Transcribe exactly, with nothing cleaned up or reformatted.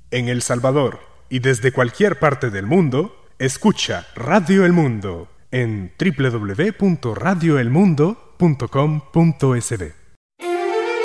En El Salvador y desde cualquier parte del mundo, escucha Radio El Mundo en doble u doble u doble u punto radio el mundo punto com punto es de.